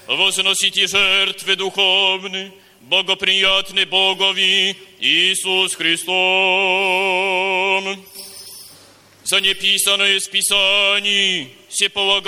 возносите жертвы духовны, богоприятны Богови Иисус Христом. За неписанное из Писаний, все полагаю,